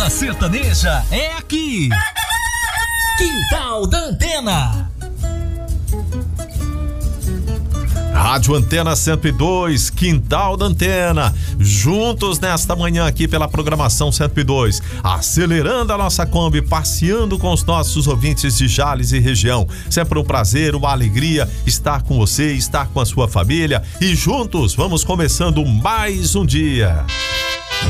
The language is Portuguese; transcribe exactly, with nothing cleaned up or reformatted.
Dupla sertaneja é aqui. Quintal da Antena. Rádio Antena cento e dois, Quintal da Antena, juntos nesta manhã aqui pela programação cento e dois, acelerando a nossa Kombi, passeando com os nossos ouvintes de Jales e região. Sempre um prazer, uma alegria estar com você, estar com a sua família e juntos vamos começando mais um dia.